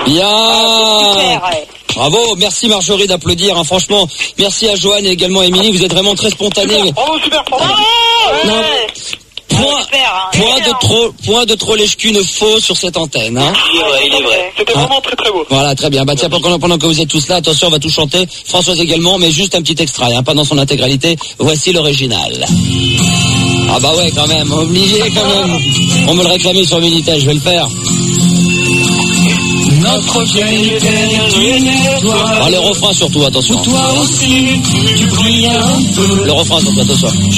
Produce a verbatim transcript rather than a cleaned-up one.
Bien. Ah, super, ouais. Bravo, merci Marjorie d'applaudir, hein, franchement. Merci à Joanne et également Émilie, vous êtes vraiment très spontanés. Super, bravo, super, bravo. Ouais. Non. Point, Super, hein. point de trop, point de trop lèche-cune faux sur cette antenne, hein. Il est vrai, il est vrai. C'était Ah. vraiment très très beau. Voilà, très bien. Bah tiens, pendant, pendant que vous êtes tous là, attention, on va tout chanter. Françoise également, mais juste un petit extrait, hein, pas dans son intégralité. Voici l'original. Ah bah ouais, quand même, obligé quand même. On me le réclamait sur Minitel, je vais le faire. Notre vieille terre, une étoile. Ah, le refrain surtout, attention. Toi aussi, tu brilles un peu. Le refrain surtout, attention. Je